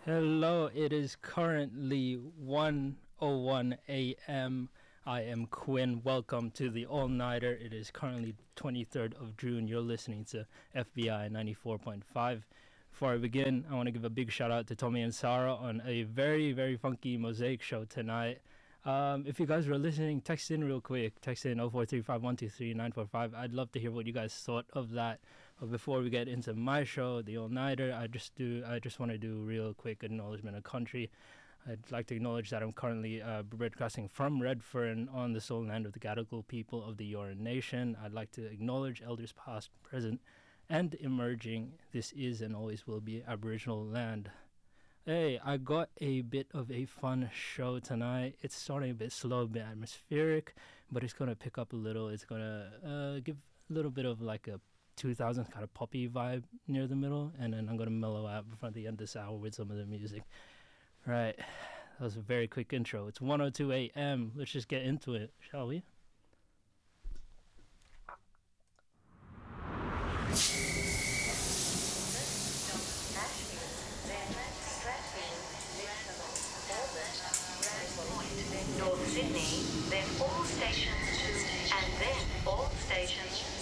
Hello, it is currently 1:01 a.m. I am Quinn. Welcome to the All Nighter. It is currently 23rd of June. You're listening to FBI 94.5. Before I begin, I want to give a big shout out to Tommy and Sarah on a very, very funky Mosaic show tonight. If you guys were listening, text in real quick. Text in 0435123945. I'd love to hear what you guys thought of that. But before we get into my show, the All Nighter, I just want to do real quick acknowledgement of country. I'd like to acknowledge that I'm currently broadcasting from Redfern on the sole land of the Gadigal people of the Eora Nation. I'd like to acknowledge elders past, present, and emerging. This is and always will be Aboriginal land. Hey, I got a bit of a fun show tonight. It's starting a bit slow, a bit atmospheric, but it's going to pick up a little. It's going to give a little bit of like a 2000s kind of poppy vibe near the middle, and then I'm going to mellow out before the end of this hour with some of the music. Right, that was a very quick intro. It's 1:02 a.m. Let's just get into it, shall we? North Sydney, then all stations to, and then all stations